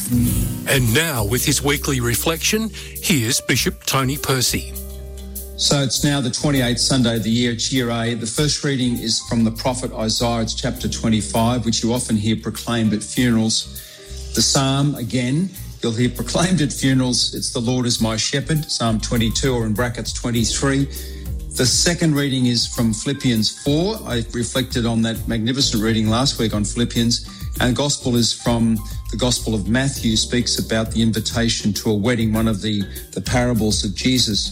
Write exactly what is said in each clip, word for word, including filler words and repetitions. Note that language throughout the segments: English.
And now, with his weekly reflection, here's Bishop Tony Percy. So it's now the twenty-eighth Sunday of the year, it's year A. The first reading is from the prophet Isaiah, it's chapter twenty-five, which you often hear proclaimed at funerals. The psalm, again, you'll hear proclaimed at funerals, it's the Lord is my shepherd, Psalm twenty-two, or in brackets twenty-three. The second reading is from Philippians four. I reflected on that magnificent reading last week on Philippians. And the gospel is from the Gospel of Matthew, speaks about the invitation to a wedding, one of the, the parables of Jesus.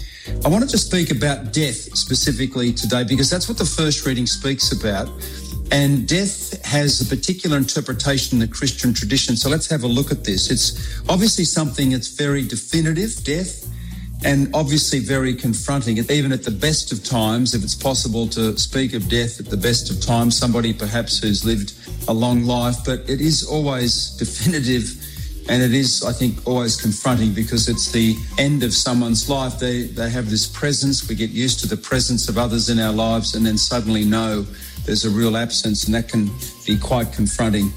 I wanted to speak about death specifically today because that's what the first reading speaks about. And death has a particular interpretation in the Christian tradition. So let's have a look at this. It's obviously something that's very definitive, death, and obviously very confronting. Even at the best of times, if it's possible to speak of death at the best of times, somebody perhaps who's lived a long life, but it is always definitive and it is, I think, always confronting because it's the end of someone's life. They they have this presence. We get used to the presence of others in our lives and then suddenly know there's a real absence, and that can be quite confronting.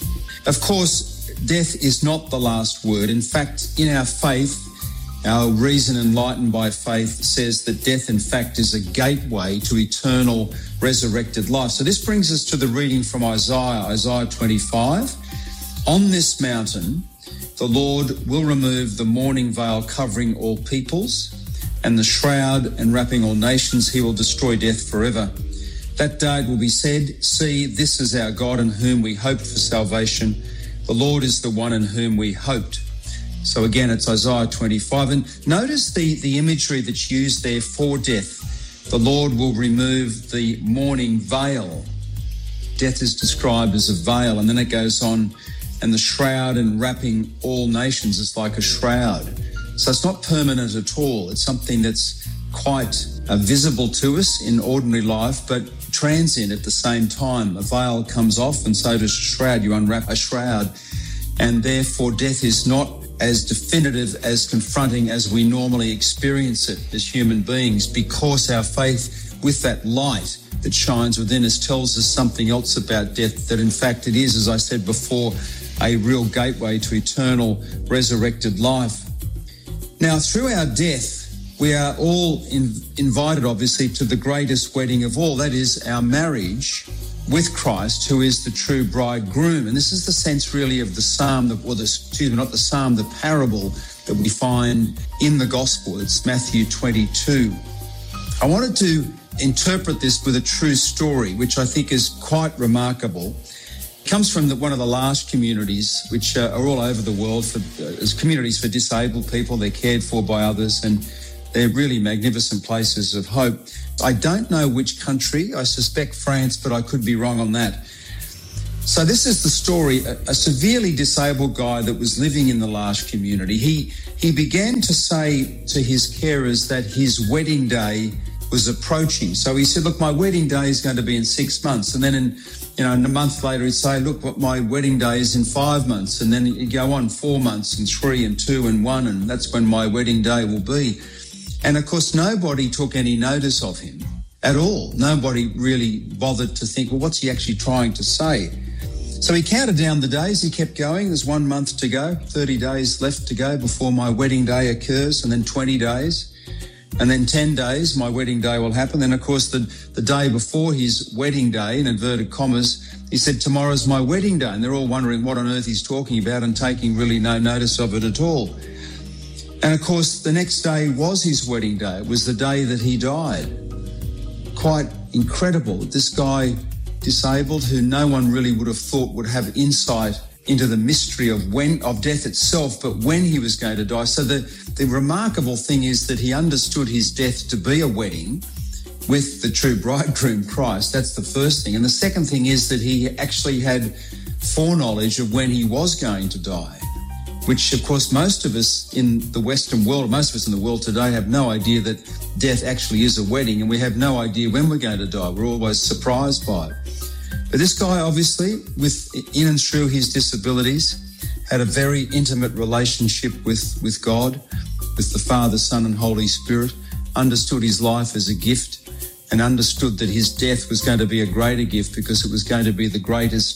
Of course, death is not the last word. In fact, in our faith, our reason enlightened by faith says that death, in fact, is a gateway to eternal resurrected life. So this brings us to the reading from Isaiah, Isaiah twenty-five. On this mountain, the Lord will remove the mourning veil covering all peoples, and the shroud enwrapping all nations. He will destroy death forever. That day it will be said, see, this is our God in whom we hoped for salvation. The Lord is the one in whom we hoped. So again, it's Isaiah twenty-five. And notice the, the imagery that's used there for death. The Lord will remove the mourning veil. Death is described as a veil. And then it goes on, and the shroud enwrapping all nations is like a shroud. So it's not permanent at all. It's something that's quite uh, visible to us in ordinary life, but transient at the same time. A veil comes off and so does a shroud. You unwrap a shroud. And therefore death is not as definitive, as confronting as we normally experience it as human beings, because our faith with that light that shines within us tells us something else about death, that in fact it is, as I said before, a real gateway to eternal resurrected life. Now, through our death, we are all in, invited, obviously, to the greatest wedding of all. That is our marriage with Christ, who is the true bridegroom. And this is the sense, really, of the psalm, or the, excuse me, not the psalm, the parable that we find in the gospel. It's Matthew twenty-two. I wanted to interpret this with a true story, which I think is quite remarkable. It comes from the, one of the large communities, which uh, are all over the world, for, uh, as communities for disabled people. They're cared for by others, and they're really magnificent places of hope. I don't know which country. I suspect France, but I could be wrong on that. So this is the story. A, a severely disabled guy that was living in the L'Arche community. He he began to say to his carers that his wedding day was approaching. So he said, look, my wedding day is going to be in six months. And then in, you know, in a month later, he'd say, look, what my wedding day is in five months. And then he'd go on four months and three and two and one. And that's when my wedding day will be. And of course, nobody took any notice of him at all. Nobody really bothered to think, well, what's he actually trying to say? So he counted down the days. He kept going. There's one month to go, thirty days left to go before my wedding day occurs, and then twenty days, and then ten days, my wedding day will happen. Then, of course, the, the day before his wedding day, in inverted commas, he said, tomorrow's my wedding day. And they're all wondering what on earth he's talking about and taking really no notice of it at all. And, of course, the next day was his wedding day. It was the day that he died. Quite incredible. This guy, disabled, who no one really would have thought would have insight into the mystery of when of death itself, but when he was going to die. So the, the remarkable thing is that he understood his death to be a wedding with the true bridegroom, Christ. That's the first thing. And the second thing is that he actually had foreknowledge of when he was going to die, which, of course, most of us in the Western world, most of us in the world today have no idea that death actually is a wedding, and we have no idea when we're going to die. We're always surprised by it. But this guy, obviously, with in and through his disabilities, had a very intimate relationship with, with God, with the Father, Son and Holy Spirit, understood his life as a gift, and understood that his death was going to be a greater gift because it was going to be the greatest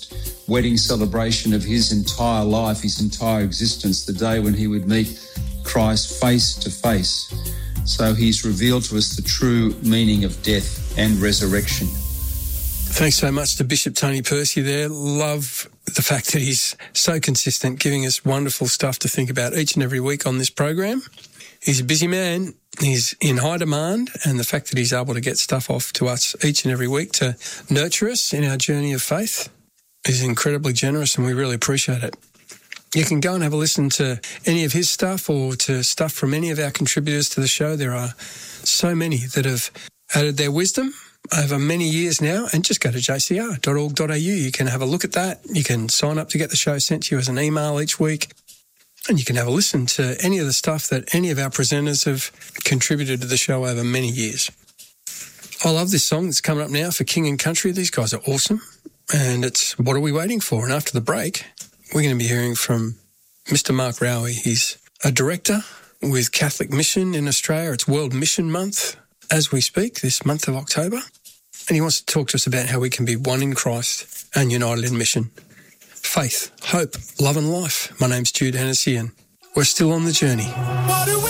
wedding celebration of his entire life, his entire existence, the day when he would meet Christ face to face. So he's revealed to us the true meaning of death and resurrection. Thanks so much to Bishop Tony Percy there. Love the fact that he's so consistent, giving us wonderful stuff to think about each and every week on this program. He's a busy man. He's in high demand, and the fact that he's able to get stuff off to us each and every week to nurture us in our journey of faith is incredibly generous, and we really appreciate it. You can go and have a listen to any of his stuff or to stuff from any of our contributors to the show. There are so many that have added their wisdom over many years now, and just go to j c r dot org dot a u. You can have a look at that. You can sign up to get the show sent to you as an email each week, and you can have a listen to any of the stuff that any of our presenters have contributed to the show over many years. I love this song that's coming up now for King and Country. These guys are awesome, and it's What Are We Waiting For? And after the break, we're going to be hearing from Mister Mark Rowie. He's a director with Catholic Mission in Australia. It's World Mission Month as we speak, this month of October. And he wants to talk to us about how we can be one in Christ and united in mission. Faith, hope, love and life. My name's Jude Hennessy, and we're still on the journey.